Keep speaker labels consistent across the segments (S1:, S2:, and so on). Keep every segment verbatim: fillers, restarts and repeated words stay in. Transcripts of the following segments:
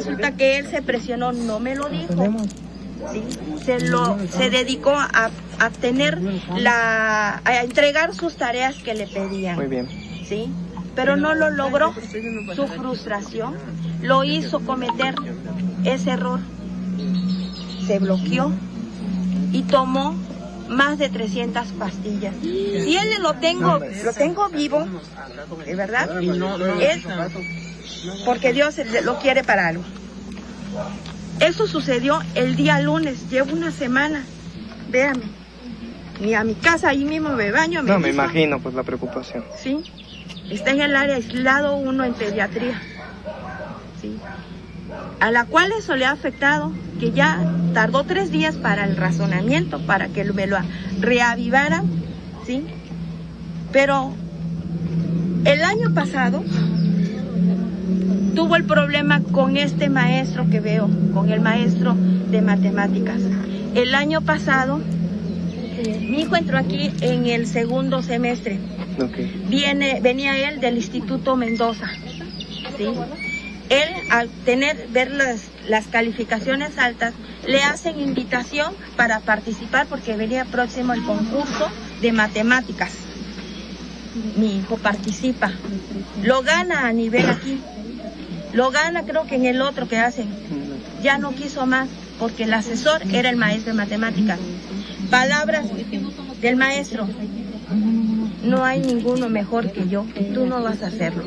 S1: resulta que él se presionó, no me lo dijo. ¿Sí? Se, lo, se dedicó a, a tener la, a entregar sus tareas que le pedían.
S2: Muy bien.
S1: ¿Sí? Pero no lo logró. Su frustración lo hizo cometer ese error. Se bloqueó y tomó más de trescientas pastillas. Si él lo tengo, lo tengo vivo, ¿de verdad? Es porque Dios lo quiere para algo. Eso sucedió el día lunes, llevo una semana, véame, ni a mi casa, ahí mismo me baño. Me
S2: no, me
S1: hizo,
S2: imagino, pues la preocupación.
S1: Sí, está en el área aislado uno en pediatría, sí, a la cual eso le ha afectado, que ya tardó tres días para el razonamiento, para que me lo reavivaran, sí, pero el año pasado tuvo el problema con este maestro que veo, con el maestro de matemáticas. El año pasado, mi hijo entró aquí en el segundo semestre.
S2: Okay.
S1: Viene, venía él del Instituto Mendoza. ¿Sí? Él, al tener, ver las, las calificaciones altas, le hacen invitación para participar porque venía próximo el concurso de matemáticas. Mi hijo participa, lo gana a nivel aquí. Lo gana creo que en el otro que hacen. Ya no quiso más porque el asesor era el maestro de matemáticas. Palabras del maestro: no hay ninguno mejor que yo, tú no vas a hacerlo.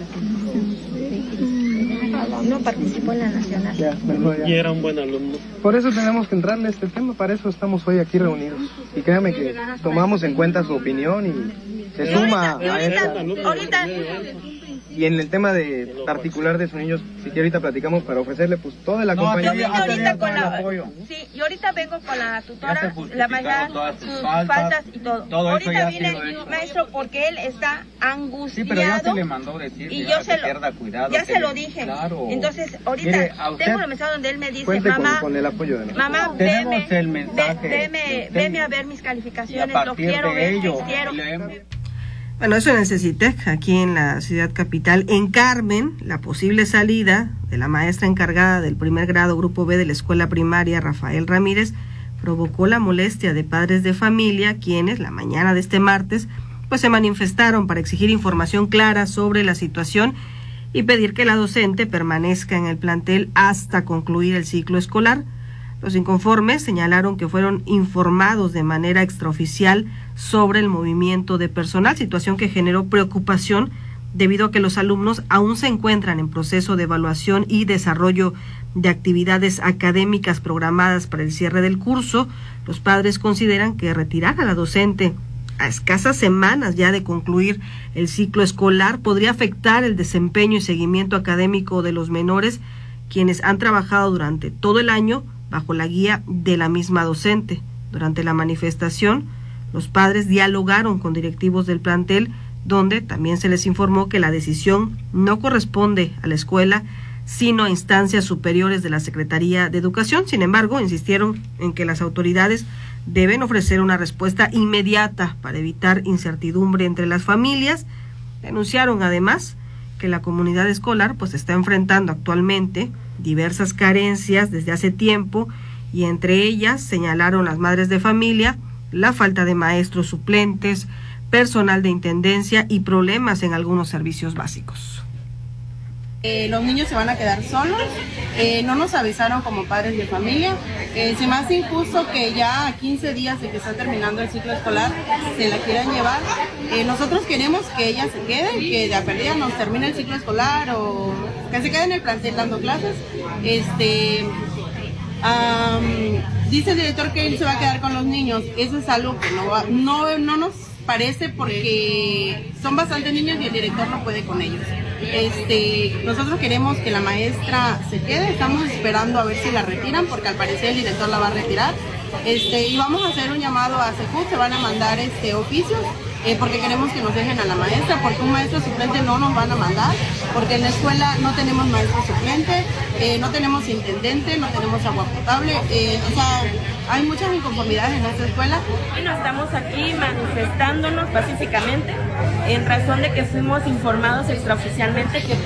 S1: No participó en la nacional.
S2: Ya, mejor ya.
S3: Y era un buen alumno.
S2: Por eso tenemos que entrarle a este tema, para eso estamos hoy aquí reunidos. Y créame que tomamos en cuenta su opinión y se suma
S1: ahorita,
S2: a esta.
S1: ahorita, ahorita,
S2: Y en el tema de particular de sus niños, si que ahorita platicamos para ofrecerle pues todo el acompañamiento.
S1: Yo vine ahorita con la, sí, y ahorita vengo con la tutora, la maestra, sus faltas, faltas y todo. todo ahorita vine, maestro, porque él está angustiado.
S4: Sí, pero ya se le mandó decir
S1: y
S4: que
S1: yo
S4: ya
S1: se lo,
S4: pierda cuidado.
S1: ya
S4: que
S1: se lo
S4: le,
S1: dije.
S4: Claro.
S1: Entonces, ahorita
S4: Mire, usted,
S1: tengo un mensaje donde él me dice,
S2: cuente
S1: mamá,
S2: con, con el apoyo de nosotros.
S1: mamá, veme, el mensaje, veme, veme a ver mis calificaciones, lo quiero ver,
S4: ello,
S1: quiero.
S5: Bueno, eso en el CECITEC, aquí en la ciudad capital. En Carmen, la posible salida de la maestra encargada del primer grado Grupo B de la escuela primaria, Rafael Ramírez, provocó la molestia de padres de familia, quienes la mañana de este martes pues se manifestaron para exigir información clara sobre la situación y pedir que la docente permanezca en el plantel hasta concluir el ciclo escolar. Los inconformes señalaron que fueron informados de manera extraoficial sobre el movimiento de personal, situación que generó preocupación debido a que los alumnos aún se encuentran en proceso de evaluación y desarrollo de actividades académicas programadas para el cierre del curso. Los padres consideran que retirar a la docente a escasas semanas ya de concluir el ciclo escolar podría afectar el desempeño y seguimiento académico de los menores, quienes han trabajado durante todo el año bajo la guía de la misma docente. Durante la manifestación, los padres dialogaron con directivos del plantel, donde también se les informó que la decisión no corresponde a la escuela, sino a instancias superiores de la Secretaría de Educación. Sin embargo, insistieron en que las autoridades deben ofrecer una respuesta inmediata para evitar incertidumbre entre las familias. Denunciaron además que la comunidad escolar pues está enfrentando actualmente diversas carencias desde hace tiempo, y entre ellas señalaron las madres de familia la falta de maestros suplentes, personal de intendencia y problemas en algunos servicios básicos.
S6: Eh, los niños se van a quedar solos, eh, no nos avisaron como padres de familia, eh, se me hace injusto que ya a quince días de que está terminando el ciclo escolar se la quieran llevar. Eh, nosotros queremos que ella se quede, que de a perdida nos termine el ciclo escolar o que se quede en el plantel dando clases. Este, um, dice el director que él se va a quedar con los niños, eso es algo que no, va, no, no nos parece porque son bastantes niños y el director no puede con ellos. Este, nosotros queremos que la maestra se quede, estamos esperando a ver si la retiran porque al parecer el director la va a retirar. Este, y vamos a hacer un llamado a CEFUT, se van a mandar este oficios eh, porque queremos que nos dejen a la maestra, porque un maestro suplente no nos van a mandar, porque en la escuela no tenemos maestro suplente, eh, no tenemos intendente, no tenemos agua potable, eh, o sea, hay muchas inconformidades en esta escuela.
S1: Bueno, estamos aquí manifestándonos pacíficamente en razón de que fuimos informados extraoficialmente que pues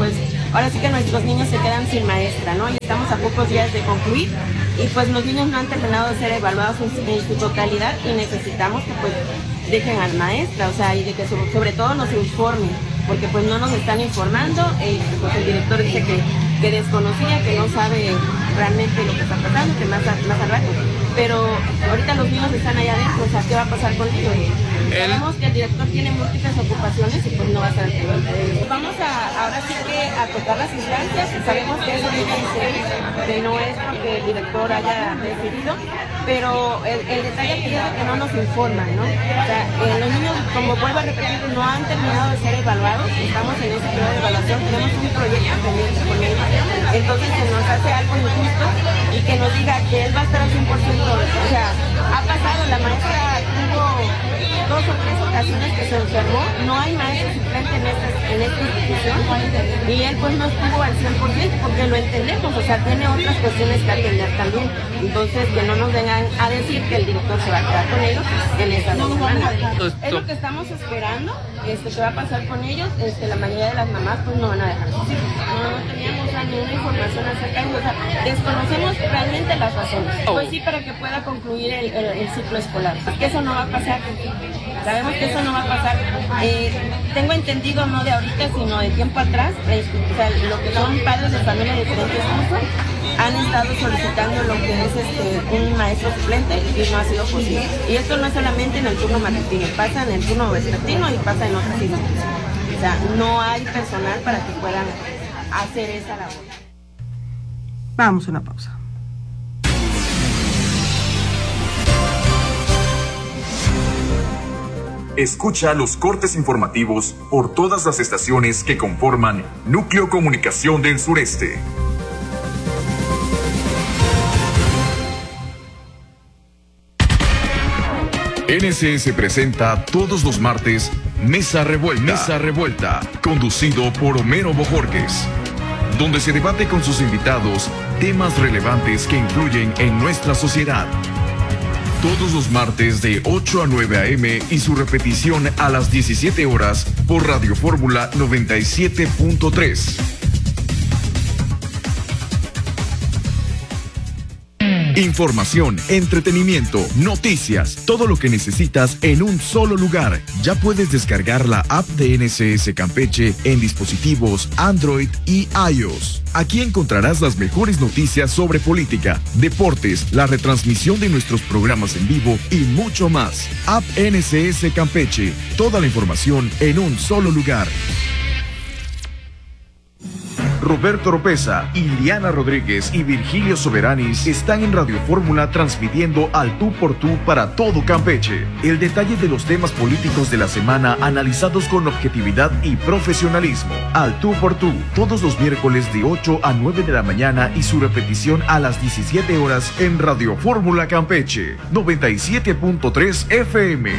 S6: ahora sí que nuestros niños se quedan sin maestra, ¿no? Y estamos a pocos días de concluir y pues los niños no han terminado de ser evaluados en, en su totalidad y necesitamos que pues dejen al maestra, o sea, y de que sobre, sobre todo nos informen, porque pues no nos están informando, eh, pues el director dice que, que desconocía, que no sabe realmente lo que está pasando, que más, a, más al rato, pero ahorita los niños están allá adentro, o sea, ¿qué va a pasar con ellos? Sabemos que el director tiene múltiples ocupaciones y pues no va a estar al pendiente de ellos. Vamos a, ahora sí que a tocar las instancias, sabemos que eso viene en serio, que no es porque el director haya decidido, pero el, el detalle aquí es que no nos informan, ¿no? O sea, eh, los niños, como vuelvo a repetir, no han terminado de ser evaluados, estamos en ese periodo de evaluación, tenemos un proyecto pendiente con él, entonces se nos hace algo injusto y que nos diga que él va a estar al cien por ciento, o sea, ha pasado, la maestra tuvo dos o tres ocasiones que se enfermó, no hay maestro suplente en esta, en esta institución y él pues no estuvo al cien por ciento porque lo entendemos, o sea, tiene otras cuestiones que atender también, entonces que no nos vengan a decir que el director se va a quedar con ellos en esas dos semanas. Es lo que estamos esperando, este, que va a pasar con ellos, este, la mayoría de las mamás pues no van a dejar sus hijos, no, no teníamos o sea, ninguna información acerca de eso, o sea, desconocemos realmente las razones, pues sí, para que pueda concluir el, el, el ciclo escolar, que eso no va a pasar. Sabemos que eso no va a pasar. Eh, tengo entendido, no de ahorita, sino de tiempo atrás, eh, o sea, lo que son padres de familia de diferentes cursos han estado solicitando lo que es este, un maestro suplente y no ha sido posible. Y esto no es solamente en el turno matutino, pasa en el turno vespertino y pasa en otras instituciones. O sea, no hay personal para que puedan hacer esa labor.
S5: Vamos a una pausa.
S3: Escucha los cortes informativos por todas las estaciones que conforman Núcleo Comunicación del Sureste. N S S presenta todos los martes Mesa Revuelta, Mesa Revuelta, conducido por Homero Bojorquez, donde se debate con sus invitados temas relevantes que influyen en nuestra sociedad. Todos los martes de ocho a nueve a eme y su repetición a las diecisiete horas por Radio Fórmula noventa y siete punto tres. Información, entretenimiento, noticias, todo lo que necesitas en un solo lugar. Ya puedes descargar la app de N S S Campeche en dispositivos Android y iOS. Aquí encontrarás las mejores noticias sobre política, deportes, la retransmisión de nuestros programas en vivo y mucho más. App N S S Campeche, toda la información en un solo lugar. Roberto Oropesa, Iliana Rodríguez y Virgilio Soberanis están en Radio Fórmula transmitiendo al tú por tú para todo Campeche. El detalle de los temas políticos de la semana analizados con objetividad y profesionalismo. Al tú por tú, todos los miércoles de ocho a nueve de la mañana y su repetición a las diecisiete horas en Radio Fórmula Campeche, noventa y siete punto tres efe eme.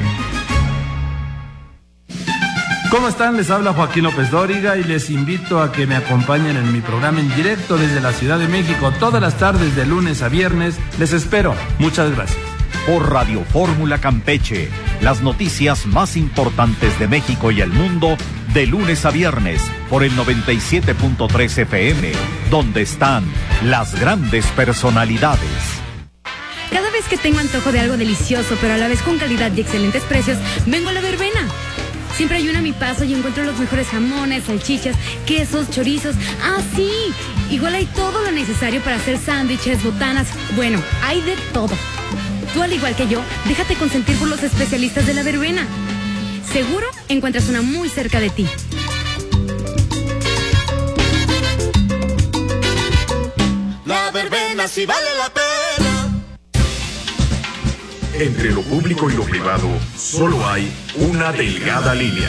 S7: ¿Cómo están? Les habla Joaquín López Dóriga y les invito a que me acompañen en mi programa en directo desde la Ciudad de México todas las tardes de lunes a viernes. Les espero. Muchas gracias.
S8: Por Radio Fórmula Campeche, las noticias más importantes de México y el mundo de lunes a viernes por el noventa y siete punto tres efe eme, donde están las grandes personalidades.
S9: Cada vez que tengo antojo de algo delicioso, pero a la vez con calidad y excelentes precios, vengo a La Verbena. Siempre hay una a mi paso y encuentro los mejores jamones, salchichas, quesos, chorizos. ¡Ah, sí! Igual hay todo lo necesario para hacer sándwiches, botanas. Bueno, hay de todo. Tú, al igual que yo, déjate consentir por los especialistas de La Verbena. Seguro encuentras una muy cerca de ti.
S10: La Verbena sí vale la pena.
S3: Entre lo público y lo privado, solo hay una delgada línea.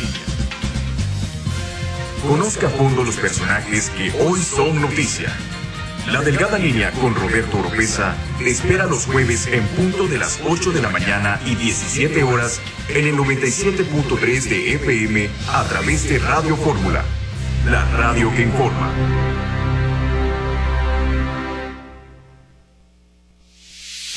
S3: Conozca a fondo los personajes que hoy son noticia. La delgada línea con Roberto Oropesa te espera los jueves en punto de las ocho de la mañana y diecisiete horas en el noventa y siete punto tres de efe eme a través de Radio Fórmula, la radio que informa.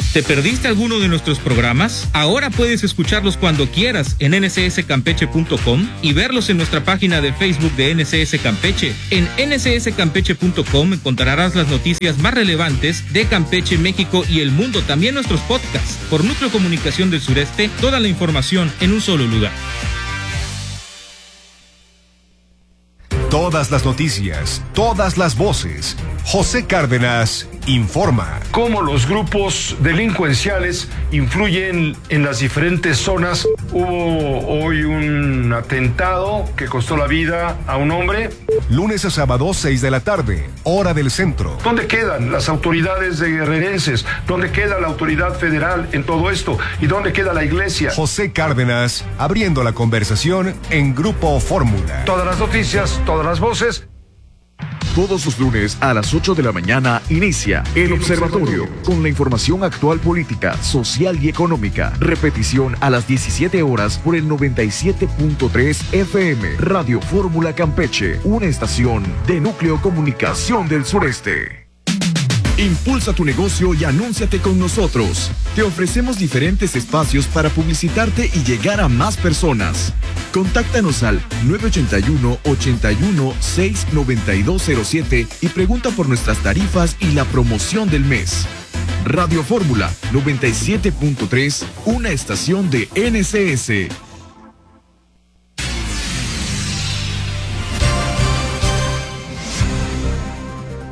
S11: ¿Te perdiste alguno de nuestros programas? Ahora puedes escucharlos cuando quieras en ene ce ese campeche punto com y verlos en nuestra página de Facebook de N C S Campeche. En ene ce ese campeche punto com encontrarás las noticias más relevantes de Campeche, México y el mundo, también nuestros podcasts. Por Núcleo Comunicación del Sureste, toda la información en un solo lugar.
S12: Todas las noticias, todas las voces. José Cárdenas informa.
S13: Cómo los grupos delincuenciales influyen en las diferentes zonas. Hubo hoy un atentado que costó la vida a un hombre.
S12: Lunes a sábado, seis de la tarde, hora del centro.
S13: ¿Dónde quedan las autoridades de guerrerenses? ¿Dónde queda la autoridad federal en todo esto? ¿Y dónde queda la iglesia?
S12: José Cárdenas, abriendo la conversación en Grupo Fórmula.
S13: Todas las noticias, todas las voces.
S3: Todos los lunes a las ocho de la mañana inicia El Observatorio con la información actual política, social y económica. Repetición a las diecisiete horas por el noventa y siete punto tres F M. Radio Fórmula Campeche, una estación de Núcleo Comunicación del Sureste. Impulsa tu negocio y anúnciate con nosotros. Te ofrecemos diferentes espacios para publicitarte y llegar a más personas. Contáctanos al nueve ocho uno, ocho uno, seis, nueve dos cero siete y pregunta por nuestras tarifas y la promoción del mes. Radio Fórmula noventa y siete punto tres, una estación de N C S.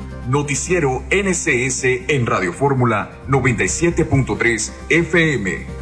S3: Noticiero N C S en Radio Fórmula noventa y siete punto tres F M.